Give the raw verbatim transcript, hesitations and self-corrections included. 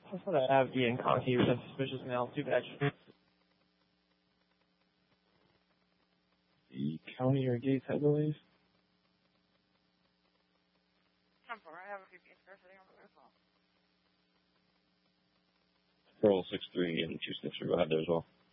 I thought I have Ian Conkey with a suspicious mail. Too bad. The county or Gates, I believe. I'm sorry, I have a few pieces sitting on the phone. Pearl six three and two six three, go ahead there as well.